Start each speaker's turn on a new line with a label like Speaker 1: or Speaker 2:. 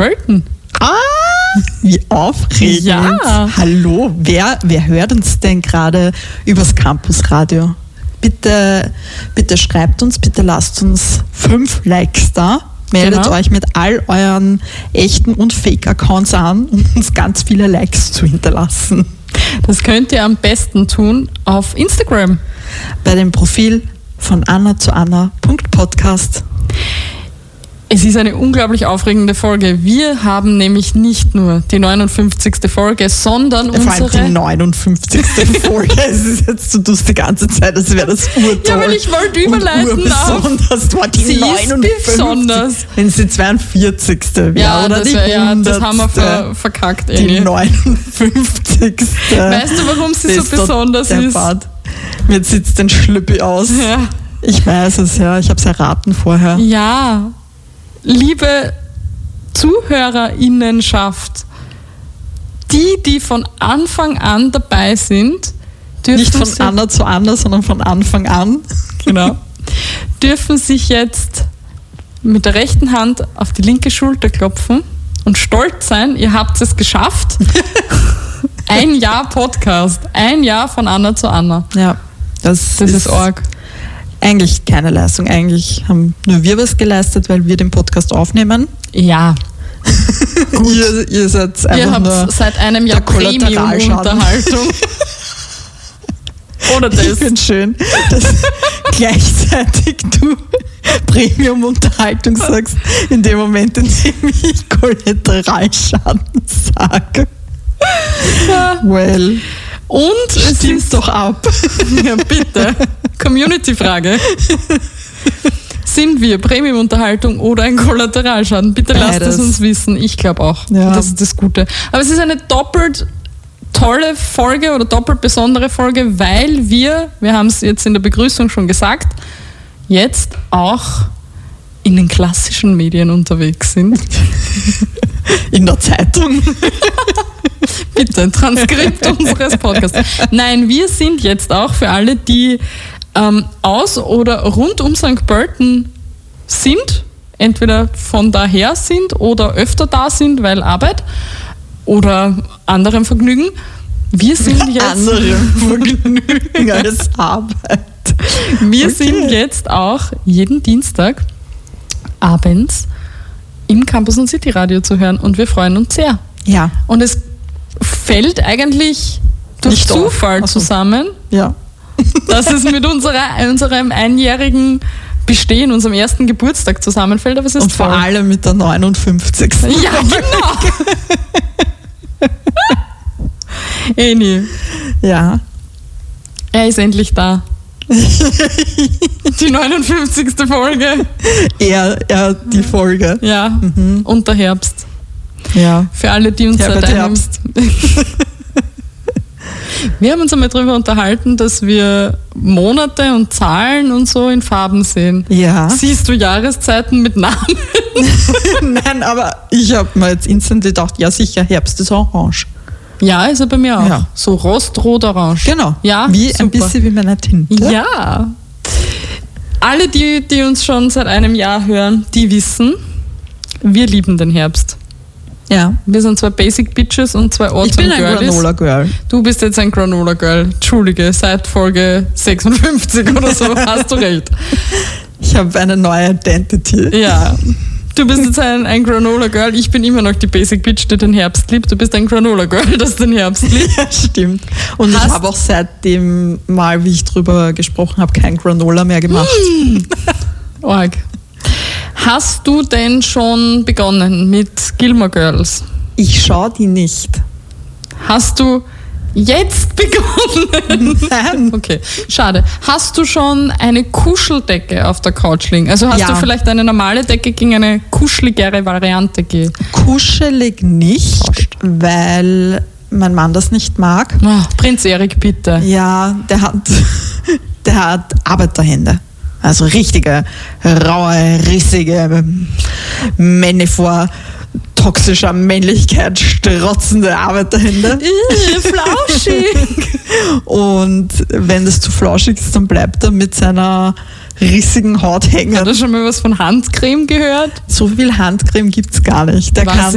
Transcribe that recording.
Speaker 1: Pölten.
Speaker 2: Wie aufregend.
Speaker 1: Ja.
Speaker 2: Hallo, wer hört uns denn gerade übers Campusradio? Bitte schreibt uns, bitte lasst uns 5 Likes da. Meldet euch mit all euren echten und Fake-Accounts an, um uns ganz viele Likes zu hinterlassen.
Speaker 1: Das könnt ihr am besten tun auf Instagram.
Speaker 2: Bei dem Profil von anna@anna.podcast.
Speaker 1: Es ist eine unglaublich aufregende Folge. Wir haben nämlich nicht nur die 59. Folge, sondern
Speaker 2: Vor allem die 59. Folge. Es ist jetzt, du tust die ganze Zeit, als wäre das urtoll.
Speaker 1: Ja, weil ich wollte überleiten auf.
Speaker 2: Das war die
Speaker 1: Sie
Speaker 2: 59.
Speaker 1: ist besonders.
Speaker 2: Wenn es die 42. wäre,
Speaker 1: Ja,
Speaker 2: oder
Speaker 1: das,
Speaker 2: die
Speaker 1: das haben wir verkackt.
Speaker 2: Die 59.
Speaker 1: Weißt du, warum sie so besonders ist?
Speaker 2: Bart. Mir sitzt den Schlüppi aus.
Speaker 1: Ja.
Speaker 2: Ich weiß es, ja. Ich habe es erraten vorher.
Speaker 1: Ja. Liebe ZuhörerInnenschaft, die von Anfang an dabei sind, dürfen
Speaker 2: nicht von Anna zu Anna, sondern von Anfang an.
Speaker 1: Genau. Dürfen sich jetzt mit der rechten Hand auf die linke Schulter klopfen und stolz sein, ihr habt es geschafft. Ein Jahr Podcast, ein Jahr von Anna zu Anna.
Speaker 2: Ja, das ist
Speaker 1: arg.
Speaker 2: Eigentlich keine Leistung. Eigentlich haben nur wir was geleistet, weil wir den Podcast aufnehmen.
Speaker 1: Ja.
Speaker 2: ihr seid einfach nur
Speaker 1: seit einem Jahr Premium-Unterhaltung. Oder das.
Speaker 2: Ich finde schön, dass gleichzeitig du Premium-Unterhaltung sagst, in dem Moment, in dem ich Kollateralschaden sage.
Speaker 1: Ja.
Speaker 2: Well.
Speaker 1: Und es
Speaker 2: stimmt
Speaker 1: ist
Speaker 2: doch ab.
Speaker 1: Ja, bitte. Community-Frage. Sind wir Premium-Unterhaltung oder ein Kollateralschaden? Bitte lasst es uns wissen. Ich glaube auch.
Speaker 2: Ja.
Speaker 1: Das ist das Gute. Aber es ist eine doppelt tolle Folge oder doppelt besondere Folge, weil wir haben es jetzt in der Begrüßung schon gesagt, jetzt auch in den klassischen Medien unterwegs sind.
Speaker 2: In der Zeitung.
Speaker 1: Bitte, ein Transkript unseres Podcasts. Nein, wir sind jetzt auch für alle, die aus oder rund um St. Pölten sind, entweder von daher sind oder öfter da sind, weil Arbeit oder anderem Vergnügen. Wir sind jetzt
Speaker 2: anderem Vergnügen als Arbeit.
Speaker 1: Wir sind jetzt auch jeden Dienstag abends im Campus & City Radio zu hören und wir freuen uns sehr.
Speaker 2: Ja.
Speaker 1: Und es fällt eigentlich durch
Speaker 2: Nicht
Speaker 1: Zufall zusammen,
Speaker 2: ja,
Speaker 1: dass es mit unserem einjährigen Bestehen, unserem ersten Geburtstag zusammenfällt. Aber es ist
Speaker 2: und vor allem mit der 59.
Speaker 1: Ja, genau. Eni.
Speaker 2: Ja.
Speaker 1: Er ist endlich da. Die 59. Folge.
Speaker 2: Er die Folge.
Speaker 1: Ja, und der Herbst.
Speaker 2: Ja.
Speaker 1: Für alle, die uns seit einem...
Speaker 2: Herbst.
Speaker 1: Wir haben uns einmal darüber unterhalten, dass wir Monate und Zahlen und so in Farben sehen.
Speaker 2: Ja.
Speaker 1: Siehst du Jahreszeiten mit Namen?
Speaker 2: Nein, aber ich habe mir jetzt instant gedacht, ja sicher, Herbst ist orange.
Speaker 1: Ja, ist er bei mir auch.
Speaker 2: Ja.
Speaker 1: So rostrot-orange.
Speaker 2: Genau.
Speaker 1: Ja,
Speaker 2: wie
Speaker 1: super.
Speaker 2: Ein bisschen wie meine Tinte.
Speaker 1: Ja. Alle, die uns schon seit einem Jahr hören, die wissen, wir lieben den Herbst.
Speaker 2: Ja.
Speaker 1: Wir sind 2 Basic Bitches und 2 Autumn Girlies.
Speaker 2: Ich bin ein Granola Girl.
Speaker 1: Du bist jetzt ein Granola Girl. Entschuldige, seit Folge 56 oder so hast du recht.
Speaker 2: Ich habe eine neue Identity.
Speaker 1: Ja. Du bist jetzt ein Granola Girl. Ich bin immer noch die Basic Bitch, die den Herbst liebt. Du bist ein Granola Girl, das den Herbst liebt.
Speaker 2: Ja, stimmt. Und ich habe auch seit dem Mal, wie ich drüber gesprochen habe, kein Granola mehr gemacht.
Speaker 1: Org. Hast du denn schon begonnen mit Gilmore Girls?
Speaker 2: Ich schaue die nicht.
Speaker 1: Hast du jetzt begonnen?
Speaker 2: Nein.
Speaker 1: Okay, schade. Hast du schon eine Kuscheldecke auf der Couch liegen? Also hast du vielleicht eine normale Decke gegen eine kuscheligere Variante
Speaker 2: Kuschelig nicht, weil mein Mann das nicht mag.
Speaker 1: Oh, Prinz Erik, bitte.
Speaker 2: Ja, der hat Arbeiterhände. Also richtige, raue, rissige, Männer vor toxischer Männlichkeit strotzende Arbeiterhände.
Speaker 1: Flauschig.
Speaker 2: Und wenn das zu flauschig ist, dann bleibt er mit seiner rissigen Haut hängen.
Speaker 1: Hat er schon mal was von Handcreme gehört?
Speaker 2: So viel Handcreme gibt es gar nicht. Der
Speaker 1: Was
Speaker 2: kann